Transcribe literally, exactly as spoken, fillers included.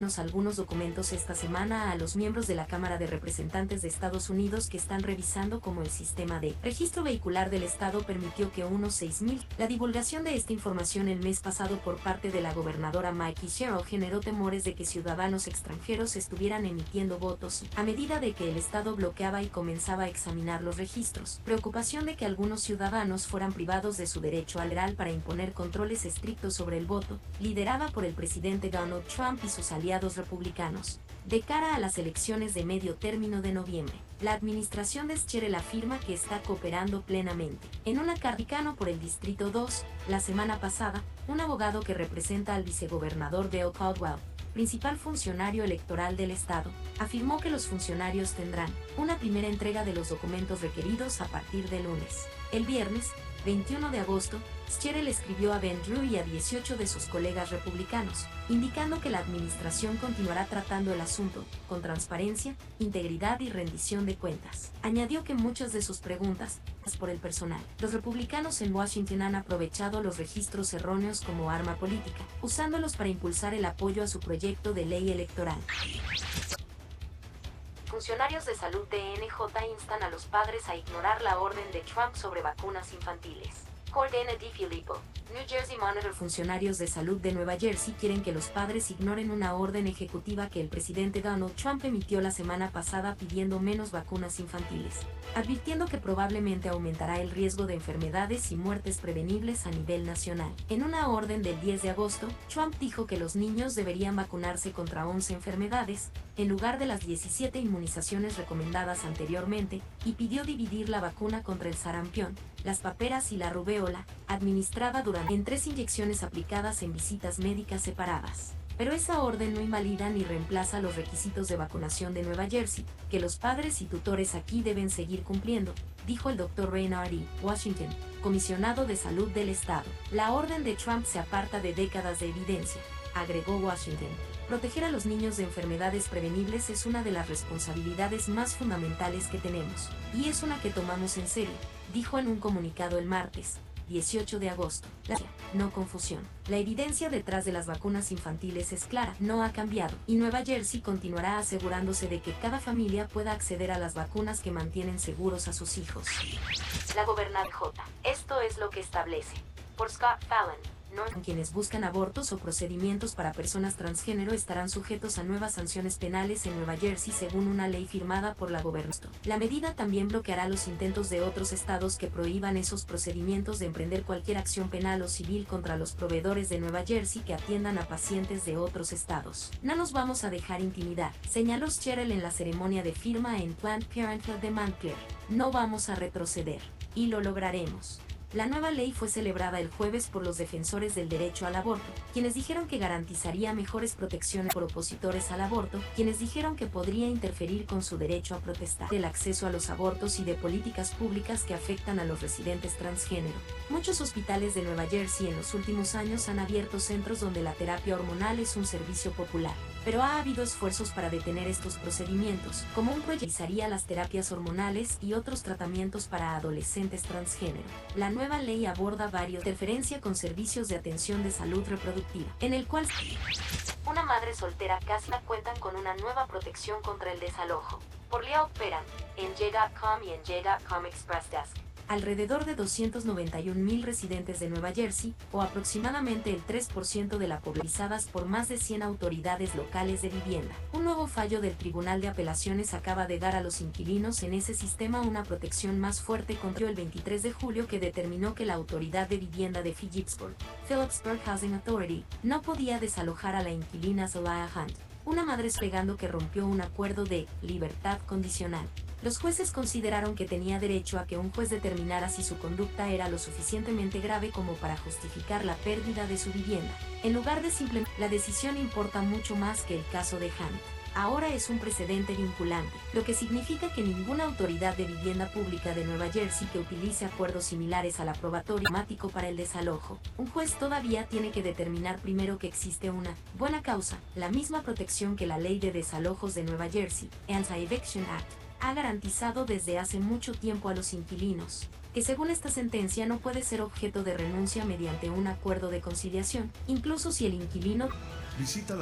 algunos documentos esta semana a los miembros de la Cámara de Representantes de Estados Unidos que están revisando cómo el sistema de registro vehicular del Estado permitió que unos seis mil. La divulgación de esta información el mes pasado por parte de la gobernadora Maggie Sherrill generó temores de que ciudadanos extranjeros estuvieran emitiendo votos a medida de que el Estado bloqueaba y comenzaba a examinar los registros. Preocupación de que algunos ciudadanos fueran privados de su derecho al electoral para imponer controles estrictos sobre el voto, liderada por el presidente Donald Trump y sus aliados republicanos. De cara a las elecciones de medio término de noviembre, la administración de Sherrill afirma que está cooperando plenamente. En una carta por el Distrito dos, la semana pasada, un abogado que representa al vicegobernador Bill Caldwell, principal funcionario electoral del estado, afirmó que los funcionarios tendrán una primera entrega de los documentos requeridos a partir de lunes. El viernes, veintiuno de agosto, Sherrill escribió a Ben Drew y a dieciocho de sus colegas republicanos, indicando que la administración continuará tratando el asunto con transparencia, integridad y rendición de cuentas. Añadió que muchas de sus preguntas, por el personal, los republicanos en Washington han aprovechado los registros erróneos como arma política, usándolos para impulsar el apoyo a su proyecto de ley electoral. Funcionarios de salud de N J instan a los padres a ignorar la orden de Trump sobre vacunas infantiles. Cordena DiFilippo, New Jersey Monitor. Funcionarios de salud de Nueva Jersey quieren que los padres ignoren una orden ejecutiva que el presidente Donald Trump emitió la semana pasada pidiendo menos vacunas infantiles, advirtiendo que probablemente aumentará el riesgo de enfermedades y muertes prevenibles a nivel nacional. En una orden del diez de agosto, Trump dijo que los niños deberían vacunarse contra once enfermedades, en lugar de las diecisiete inmunizaciones recomendadas anteriormente, y pidió dividir la vacuna contra el sarampión, las paperas y la rubéola, administrada durante en tres inyecciones aplicadas en visitas médicas separadas. Pero esa orden no invalida ni reemplaza los requisitos de vacunación de Nueva Jersey, que los padres y tutores aquí deben seguir cumpliendo, dijo el doctor Reinhard E. Washington, comisionado de salud del estado. La orden de Trump se aparta de décadas de evidencia, agregó Washington. Proteger a los niños de enfermedades prevenibles es una de las responsabilidades más fundamentales que tenemos, y es una que tomamos en serio, dijo en un comunicado el martes, dieciocho de agosto. La no confusión. La evidencia detrás de las vacunas infantiles es clara, no ha cambiado, y Nueva Jersey continuará asegurándose de que cada familia pueda acceder a las vacunas que mantienen seguros a sus hijos. La gobernadora J. Esto es lo que establece. Por Scott Fallon. No, quienes buscan abortos o procedimientos para personas transgénero estarán sujetos a nuevas sanciones penales en Nueva Jersey según una ley firmada por la gobernadora. La medida también bloqueará los intentos de otros estados que prohíban esos procedimientos de emprender cualquier acción penal o civil contra los proveedores de Nueva Jersey que atiendan a pacientes de otros estados. No nos vamos a dejar intimidar, señaló Sherrill en la ceremonia de firma en Planned Parenthood de Montclair. No vamos a retroceder, y lo lograremos. La nueva ley fue celebrada el jueves por los defensores del derecho al aborto, quienes dijeron que garantizaría mejores protecciones por opositores al aborto, quienes dijeron que podría interferir con su derecho a protestar, del acceso a los abortos y de políticas públicas que afectan a los residentes transgénero. Muchos hospitales de Nueva Jersey en los últimos años han abierto centros donde la terapia hormonal es un servicio popular, pero ha habido esfuerzos para detener estos procedimientos, como un proyecto que utilizaría las terapias hormonales y otros tratamientos para adolescentes transgénero. La nueva ley aborda varios interferencia con servicios de atención de salud reproductiva, en el cual una madre soltera casi cuentan con una nueva protección contra el desalojo. Por Lea Operan, en J punto com y en J punto com Express Desk. Alrededor de doscientos noventa y un mil residentes de Nueva Jersey, o aproximadamente el tres por ciento de la población, por más de cien autoridades locales de vivienda. Un nuevo fallo del Tribunal de Apelaciones acaba de dar a los inquilinos en ese sistema una protección más fuerte contra el veintitrés de julio que determinó que la Autoridad de Vivienda de Phillipsburg, Phillipsburg Housing Authority, no podía desalojar a la inquilina Zelaya Hunt, una madre alegando que rompió un acuerdo de libertad condicional. Los jueces consideraron que tenía derecho a que un juez determinara si su conducta era lo suficientemente grave como para justificar la pérdida de su vivienda. En lugar de simplemente, la decisión importa mucho más que el caso de Hunt. Ahora es un precedente vinculante, lo que significa que ninguna autoridad de vivienda pública de Nueva Jersey que utilice acuerdos similares al aprobatorio automático para el desalojo. Un juez todavía tiene que determinar primero que existe una buena causa, la misma protección que la Ley de Desalojos de Nueva Jersey, Anti-Eviction Act, ha garantizado desde hace mucho tiempo a los inquilinos, que según esta sentencia no puede ser objeto de renuncia mediante un acuerdo de conciliación, incluso si el inquilino visita la